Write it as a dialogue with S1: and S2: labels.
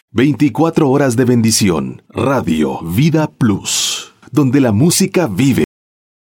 S1: 24 horas de bendición. Radio Vida Plus, donde la música vive.